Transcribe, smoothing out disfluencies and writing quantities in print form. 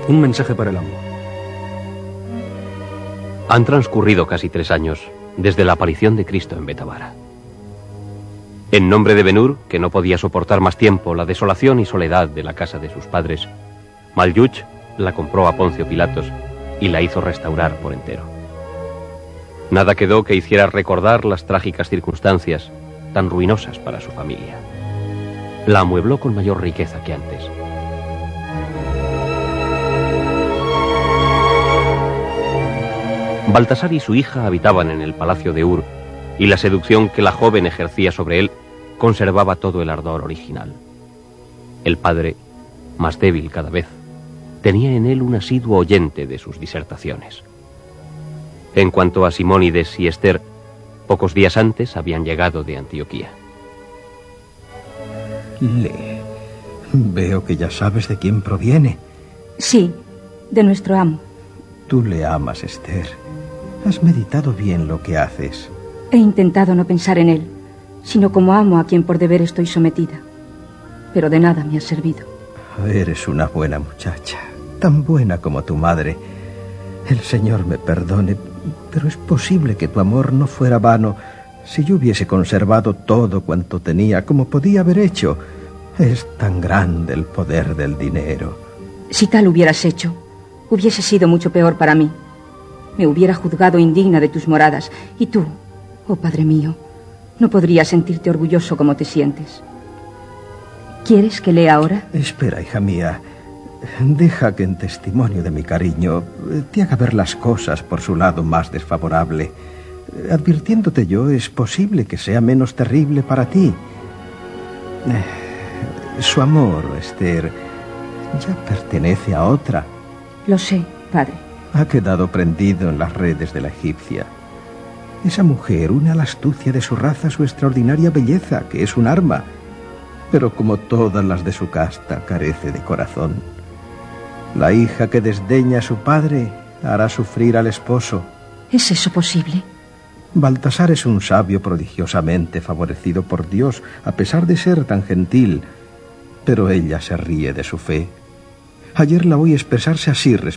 Un mensaje para el amo. Han transcurrido casi 3 años desde la aparición de Cristo en Betavara. En nombre de Ben-Hur, que no podía soportar más tiempo la desolación y soledad de la casa de sus padres, Maljuch la compró a Poncio Pilatos y la hizo restaurar por entero. Nada quedó que hiciera recordar las trágicas circunstancias tan ruinosas para su familia. La amuebló con mayor riqueza que antes. Baltasar y su hija habitaban en el palacio de Ur, y la seducción que la joven ejercía sobre él conservaba todo el ardor original. El padre, más débil cada vez, tenía en él un asiduo oyente de sus disertaciones. En cuanto a Simónides y Esther, pocos días antes habían llegado de Antioquía. Veo que ya sabes de quién proviene. Sí, de nuestro amo. Tú le amas, Esther. Has meditado bien lo que haces. He intentado no pensar en él, sino como amo a quien por deber estoy sometida. Pero de nada me ha servido. Eres una buena muchacha, tan buena como tu madre. El Señor me perdone, pero es posible que tu amor no fuera vano si yo hubiese conservado todo cuanto tenía, como podía haber hecho. Es tan grande el poder del dinero. Si tal hubieras hecho, hubiese sido mucho peor para mí. Me hubiera juzgado indigna de tus moradas, y tú, oh Padre mío, no podrías sentirte orgulloso como te sientes. ¿Quieres que lea ahora? Espera, hija mía. Deja que en testimonio de mi cariño te haga ver las cosas por su lado más desfavorable. Advirtiéndote yo, es posible que sea menos terrible para ti. Su amor, Esther, ya pertenece a otra. Lo sé, padre. Ha quedado prendido en las redes de la egipcia. Esa mujer une a la astucia de su raza su extraordinaria belleza, que es un arma, pero como todas las de su casta, carece de corazón. La hija que desdeña a su padre hará sufrir al esposo. ¿Es eso posible? Baltasar es un sabio prodigiosamente favorecido por Dios, a pesar de ser tan gentil, pero ella se ríe de su fe. Ayer la oí expresarse así respecto